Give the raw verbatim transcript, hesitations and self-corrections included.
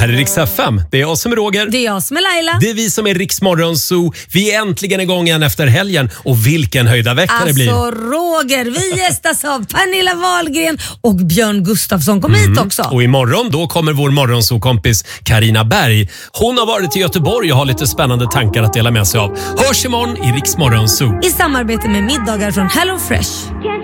här är Rix F M. Det är jag som är Roger. Det är jag som är Laila. Det är vi som är Rix Morgon Zoo. Vi är äntligen igång igen efter helgen. Och vilken höjda vecka alltså, det blir. Alltså Roger, vi gästas av Pernilla Wahlgren och Björn Gustafsson. Kom mm. hit också. Och imorgon då kommer vår morgonzoo-kompis Carina Berg. Hon har varit i Göteborg och har lite spännande tankar att dela med sig av. Hörs imorgon i Rix Morgon Zoo. I samarbete med middagar från Hello Fresh.